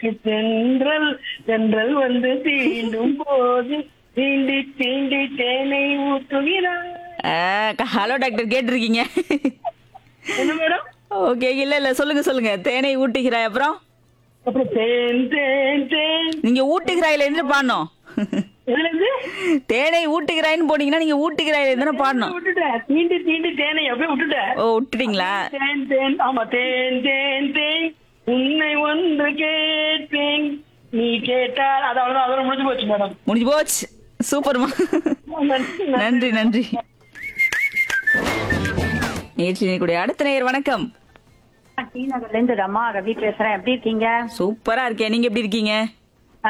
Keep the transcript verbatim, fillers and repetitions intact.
தென்றல் தென்றல் வந்து தீண்டும் போது தீண்டி தீண்டி தேனை ஊற்றுகிறார். ஹலோ டாக்டர் கேட்டிருக்கீங்க. என்ன மேடம்? ஓகே, இல்ல இல்ல சொல்லுங்க சொல்லுங்க. தேனை ஊட்டுகிறாய், அப்புறம் அப்புறம் தேன் தேன் தேன் நீங்க ஊட்டுகிறாயில இருந்து பாடணும். இதுல இருந்து தேனை ஊட்டுகிறாயின்னு போனீங்கன்னா நீங்க ஊட்டுகிறாயில இருந்து பாடணும். விட்டுட்டேன். தீண்டி தீண்டி தேனை அப்படியே விட்டுட்டேன். ஓ, விட்டுட்டீங்களா? தேன் தேன் ஆமா தேன் தேன் தேன் உன்னை ஒன்று கேட்டேன் நீ கேட்டால் அது அவ்வளவுதான். அதோட முடிஞ்சு போச்சு மேடம். முடிஞ்சு போச்சு. சூப்பர்மா. நன்றி நன்றி. நேற்று கூடிய அடுத்த நேயர் வணக்கம். டி நகர்ல இருந்து ரமா ரவி பேசுறேன். எப்படி இருக்கீங்க? சூப்பரா இருக்கேன். நீங்க எப்படி இருக்கீங்க?